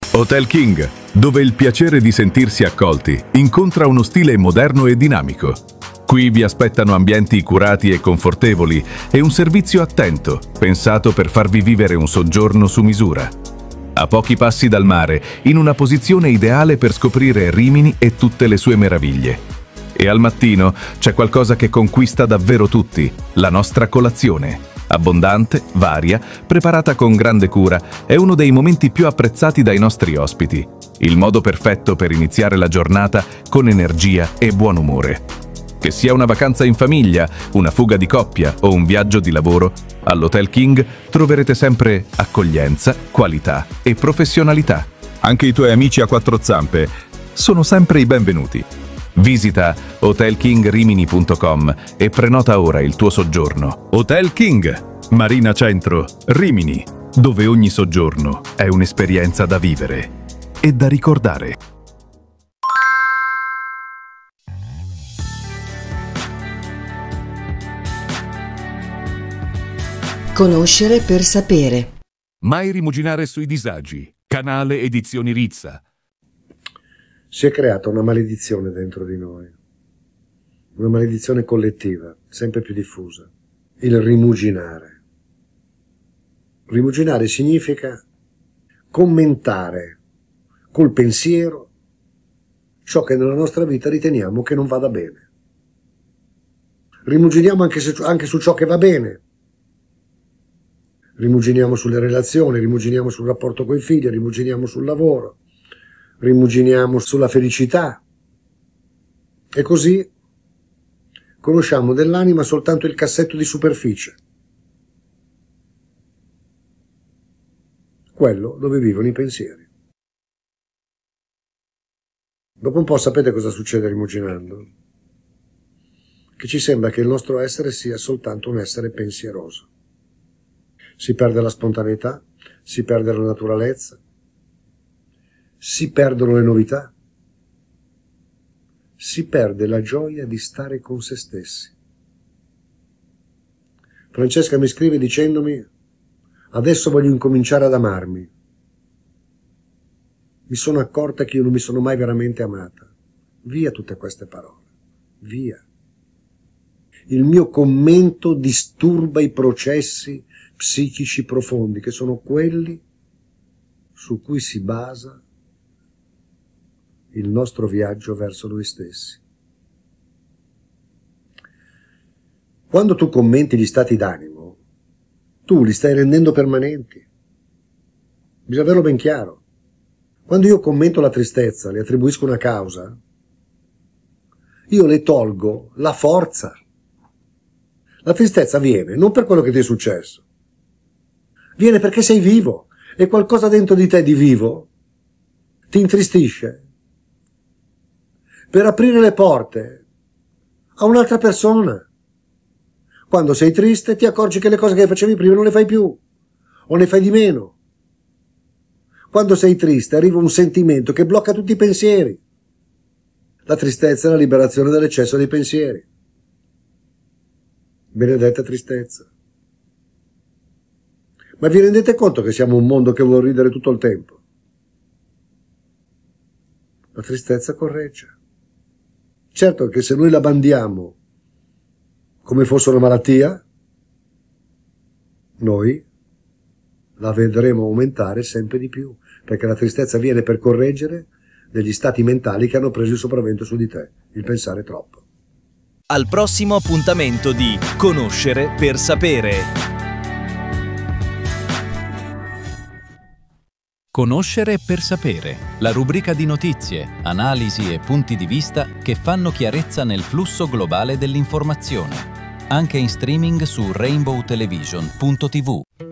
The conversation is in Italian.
Hotel King, dove il piacere di sentirsi accolti incontra uno stile moderno e dinamico. Qui vi aspettano ambienti curati e confortevoli e un servizio attento, pensato per farvi vivere un soggiorno su misura. A pochi passi dal mare, in una posizione ideale per scoprire Rimini e tutte le sue meraviglie. E al mattino c'è qualcosa che conquista davvero tutti, la nostra colazione. Abbondante, varia, preparata con grande cura, è uno dei momenti più apprezzati dai nostri ospiti. Il modo perfetto per iniziare la giornata con energia e buon umore. Che sia una vacanza in famiglia, una fuga di coppia o un viaggio di lavoro, all'Hotel King troverete sempre accoglienza, qualità e professionalità. Anche i tuoi amici a quattro zampe sono sempre i benvenuti. Visita hotelkingrimini.com e prenota ora il tuo soggiorno. Hotel King, Marina Centro, Rimini, dove ogni soggiorno è un'esperienza da vivere e da ricordare. Conoscere per sapere. Mai rimuginare sui disagi. Canale Edizioni Rizza. Si è creata una maledizione dentro di noi, una maledizione collettiva, sempre più diffusa, il rimuginare. Rimuginare significa commentare col pensiero ciò che nella nostra vita riteniamo che non vada bene. Rimuginiamo anche su ciò che va bene. Rimuginiamo sulle relazioni, rimuginiamo sul rapporto coi figli, rimuginiamo sul lavoro. Rimuginiamo sulla felicità e così conosciamo dell'anima soltanto il cassetto di superficie, quello dove vivono i pensieri. Dopo un po' sapete cosa succede rimuginando? Che ci sembra che il nostro essere sia soltanto un essere pensieroso. Si perde la spontaneità, si perde la naturalezza, si perdono le novità, si perde la gioia di stare con se stessi. Francesca mi scrive dicendomi: adesso voglio incominciare ad amarmi. Mi sono accorta che io non mi sono mai veramente amata. Via tutte queste parole, via. Il mio commento disturba i processi psichici profondi, che sono quelli su cui si basa il nostro viaggio verso noi stessi. Quando tu commenti gli stati d'animo, tu li stai rendendo permanenti. Bisogna averlo ben chiaro. Quando io commento la tristezza, le attribuisco una causa, io le tolgo la forza. La tristezza viene non per quello che ti è successo, viene perché sei vivo e qualcosa dentro di te di vivo ti intristisce per aprire le porte a un'altra persona. Quando sei triste ti accorgi che le cose che facevi prima non le fai più, o ne fai di meno. Quando sei triste arriva un sentimento che blocca tutti i pensieri. La tristezza è la liberazione dall'eccesso dei pensieri. Benedetta tristezza. Ma vi rendete conto che siamo un mondo che vuole ridere tutto il tempo? La tristezza corregge. Certo che se noi la bandiamo come fosse una malattia, noi la vedremo aumentare sempre di più, perché la tristezza viene per correggere degli stati mentali che hanno preso il sopravvento su di te, il pensare troppo. Al prossimo appuntamento di Conoscere per sapere. Conoscere per sapere, la rubrica di notizie, analisi e punti di vista che fanno chiarezza nel flusso globale dell'informazione. Anche in streaming su rainbowtelevision.tv.